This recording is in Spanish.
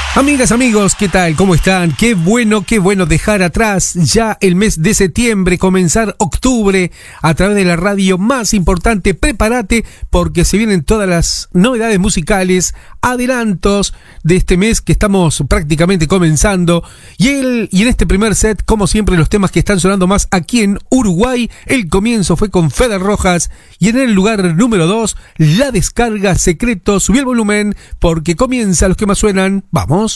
Amigas, amigos, ¿qué tal? ¿Cómo están? Qué bueno dejar atrás ya el mes de septiembre, comenzar octubre a través de la radio más importante. Prepárate porque se vienen todas las novedades musicales, adelantos de este mes que estamos prácticamente comenzando. Y en este primer set, como siempre, los temas que están sonando más aquí en Uruguay. El comienzo fue con Fede Rojas y en el lugar número 2, La Descarga, Secreto. Subí el volumen porque comienza los que más suenan. ¡Vamos!